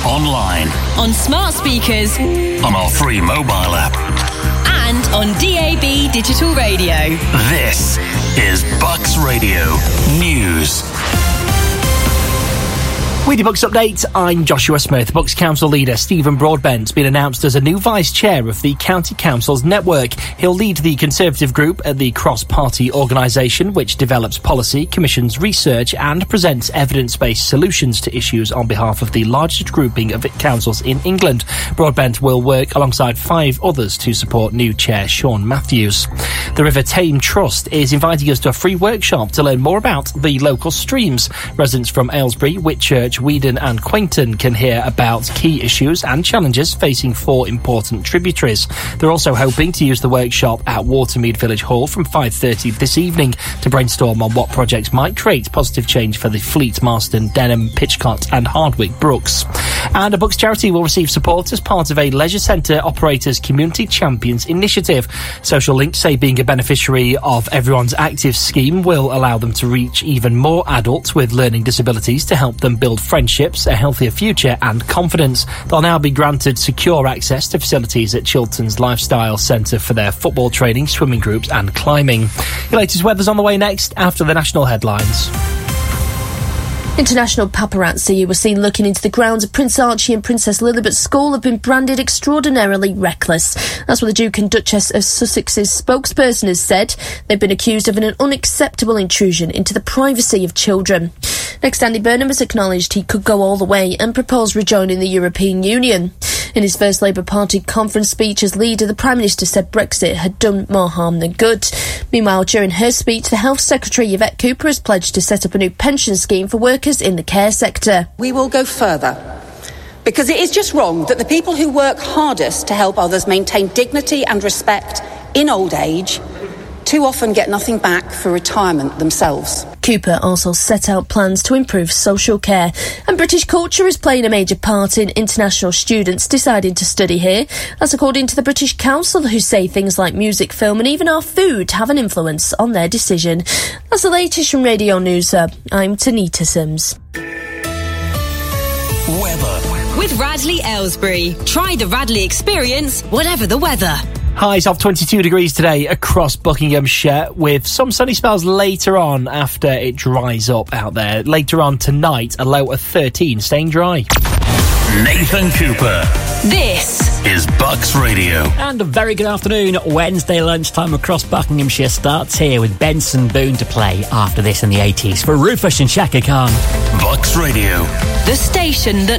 online, on smart speakers, on our free mobile app, and on DAB digital radio. This is Bucks Radio News. With your Bucks update, I'm Joshua Smith. Bucks Council leader Stephen Broadbent's been announced as a new vice chair of the County Council's network. He'll lead the Conservative group at the cross-party organisation, which develops policy, commissions research and presents evidence-based solutions to issues on behalf of the largest grouping of councils in England. Broadbent will work alongside 5 others to support new chair Sean Matthews. The River Tame Trust is inviting us to a free workshop to learn more about the local streams. Residents from Aylesbury, Whitchurch, Weedon and Quainton can hear about key issues and challenges facing 4 important tributaries. They're also hoping to use the workshop at Watermead Village Hall from 5:30 this evening to brainstorm on what projects might create positive change for the Fleet, Marston, Denham, Pitchcott and Hardwick Brooks. And a Bucks charity will receive support as part of a leisure centre operators Community Champions initiative. Social Links say being a beneficiary of Everyone's Active scheme will allow them to reach even more adults with learning disabilities to help them build friendships, a healthier future and confidence. They'll now be granted secure access to facilities at Chiltern's Lifestyle Centre for their football training, swimming groups and climbing. Your latest weather's on the way next after the national headlines. International paparazzi who were seen looking into the grounds of Prince Archie and Princess Lilibet School have been branded extraordinarily reckless. That's what the Duke and Duchess of Sussex's spokesperson has said. They've been accused of an unacceptable intrusion into the privacy of children. Next, Andy Burnham has acknowledged he could go all the way and propose rejoining the European Union. In his first Labour Party conference speech as leader, the Prime Minister said Brexit had done more harm than good. Meanwhile, during her speech, the Health Secretary Yvette Cooper has pledged to set up a new pension scheme for workers in the care sector. We will go further, because it is just wrong that the people who work hardest to help others maintain dignity and respect in old age too often get nothing back for retirement themselves. Cooper also set out plans to improve social care. And British culture is playing a major part in international students deciding to study here. That's according to the British Council, who say things like music, film and even our food have an influence on their decision. That's the latest from Radio News. I'm Tanita Sims. Weather. With Radley Aylesbury. Try the Radley experience, whatever the weather. Highs of 22 degrees today across Buckinghamshire, with some sunny spells later on after it dries up out there. Later on tonight, a low of 13, staying dry. Nathan Cooper. This is Bucks Radio. And a very good afternoon. Wednesday lunchtime across Buckinghamshire starts here with Benson Boone to play after this in the 80s for Rufus and Shaka Khan. Bucks Radio. the station that